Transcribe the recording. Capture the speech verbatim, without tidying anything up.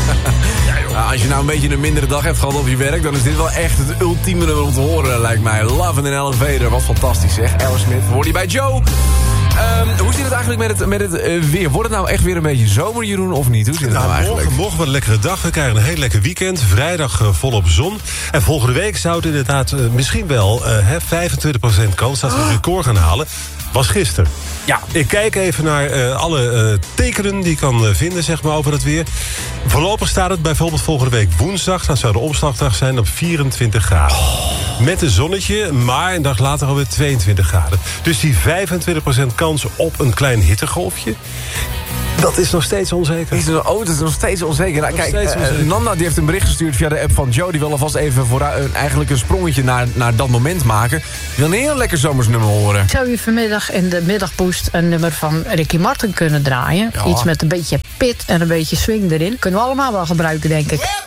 Nou, als je nou een beetje een mindere dag hebt gehad op je werk... dan is dit wel echt het ultieme nummer om te horen, lijkt mij. Love in an Elevator, wat fantastisch zeg. Aerosmith, hoor je bij Joe. Um, hoe zit het eigenlijk met het, met het uh, weer? Wordt het nou echt weer een beetje zomer, Jeroen, of niet? Hoe zit het nou, nou eigenlijk? Morgen, morgen wat een lekkere dag. We krijgen een heel lekker weekend. Vrijdag uh, volop zon. En volgende week zou het inderdaad uh, misschien wel uh, vijfentwintig procent kans... dat we een record gaan halen. Was gisteren. Ja, ik kijk even naar uh, alle uh, tekenen die ik kan uh, vinden zeg maar, over het weer. Voorlopig staat het bijvoorbeeld volgende week woensdag... dan zou de omslagdag zijn op vierentwintig graden. Oh. Met een zonnetje, maar een dag later alweer tweeëntwintig graden. Dus die vijfentwintig procent kans op een klein hittegolfje... dat is nog steeds onzeker. Is er, oh, dat is nog steeds onzeker. Nou, kijk, steeds onzeker. Uh, Nanda die heeft een bericht gestuurd via de app van Joe. Die wil alvast even voor, uh, eigenlijk een sprongetje naar, naar dat moment maken. Die wil een heel lekker zomersnummer horen. Zou je vanmiddag in de middagpoest een nummer van Ricky Martin kunnen draaien? Ja. Iets met een beetje pit en een beetje swing erin. Kunnen we allemaal wel gebruiken, denk ik.